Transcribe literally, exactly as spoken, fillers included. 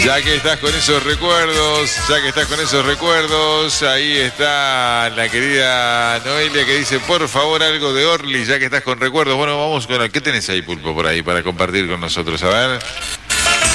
Ya que estás con esos recuerdos, ya que estás con esos recuerdos, ahí está la querida Noelia que dice, por favor, algo de Orly, ya que estás con recuerdos. Bueno, vamos con el... ¿Qué tenés ahí, Pulpo, por ahí para compartir con nosotros? A ver.